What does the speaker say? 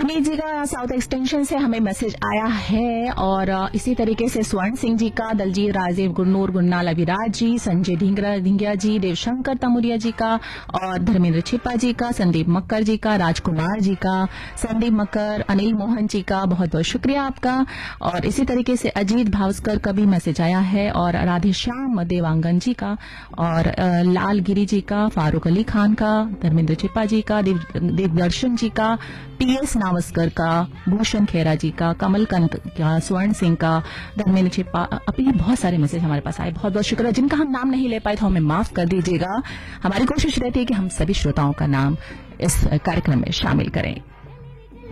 पुनीत जी का south extension से हमें मैसेज आया है और इसी तरीके से स्वर्ण सिंह जी का, दलजीत राजीव, गुरनूर, गुन्नाल अविराज जी, संजय ढिंगिया जी, देवशंकर तमुरिया जी का और धर्मेंद्र छिप्पा जी का, संदीप मक्कर जी का, राजकुमार जी का, संदीप मक्कर, अनिल मोहन जी का बहुत बहुत शुक्रिया आपका। और इसी तरीके से अजीत भावस्कर का भी मैसेज आया है और राधेश्याम देवांगन जी का और लाल गिरी जी का, फारूक अली खान का, धर्मेंद्र छिप्पा जी का, देवदर्शन जी का, पीएस नावस्कर का, भूषण खेरा जी का, कमलकांत का, स्वर्ण सिंह का, धर्मेंद्र छिप्पा, अभी बहुत सारे मैसेज हमारे पास आए। बहुत बहुत शुक्रिया। जिनका हम नाम नहीं ले पाए तो हमें माफ कर दीजिएगा। हमारी कोशिश रहती है कि हम सभी श्रोताओं का नाम इस कार्यक्रम में शामिल करें।